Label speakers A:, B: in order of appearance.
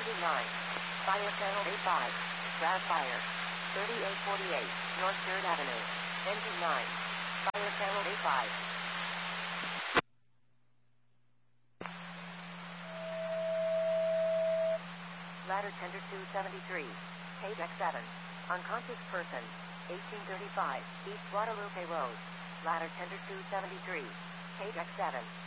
A: Engine 9. Fire channel A5. RAV fire. 3848, North 3rd Avenue. Engine 9. Fire channel A5. Ladder tender 273. Page X7. Unconscious person. 1835, East Guadalupe Road. Ladder tender 273. Page X7.